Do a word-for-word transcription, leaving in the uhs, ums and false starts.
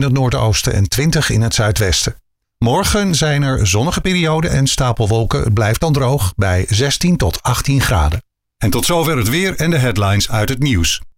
in het noordoosten en twintig in het zuidwesten. Morgen zijn er zonnige perioden en stapelwolken. Het blijft dan droog bij zestien tot achttien graden. En tot zover het weer en de headlines uit het nieuws.